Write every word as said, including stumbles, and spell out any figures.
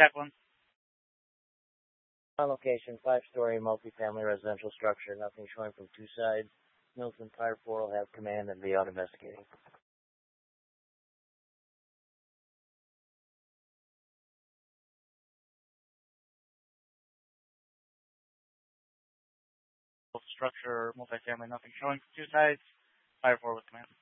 Check one. On location, five-story multifamily residential structure. Nothing showing from two sides. Milton Fire four will have command and be out investigating. Structure, multifamily, nothing showing from two sides. Fire four with command.